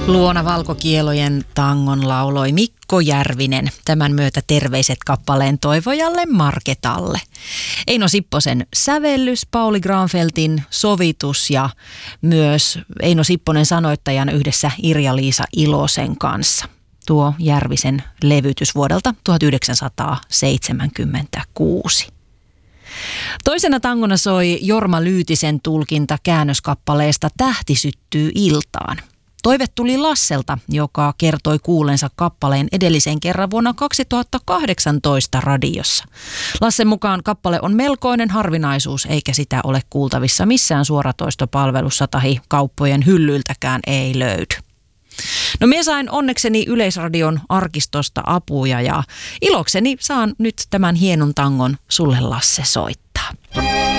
Luona valkokielojen tangon lauloi Mikko Järvinen. Tämän myötä terveiset kappaleen toivojalle Marketalle. Eino Sipposen sävellys, Pauli Granfeltin sovitus ja myös Eino Sipponen sanoittajana yhdessä Irja-Liisa Ilosen kanssa. Tuo Järvisen levytys vuodelta 1976. Toisena tangona soi Jorma Lyytisen tulkinta käännöskappaleesta Tähti syttyy iltaan. Toive tuli Lasselta, joka kertoi kuullensa kappaleen edellisen kerran vuonna 2018 radiossa. Lassen mukaan kappale on melkoinen harvinaisuus, eikä sitä ole kuultavissa missään suoratoistopalvelussa tai kauppojen hyllyiltäkään ei löydy. No minä sain onnekseni Yleisradion arkistosta apuja ja ilokseni saan nyt tämän hienon tangon sulle Lasse soittaa.